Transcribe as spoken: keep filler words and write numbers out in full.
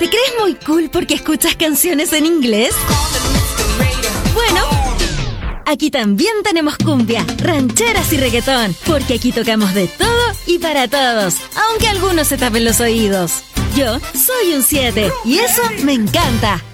¿Te crees muy cool porque escuchas canciones en inglés? Bueno, aquí también tenemos cumbia, rancheras y reggaetón, porque aquí tocamos de todo y para todos, aunque algunos se tapen los oídos. Yo soy un siete y eso me encanta.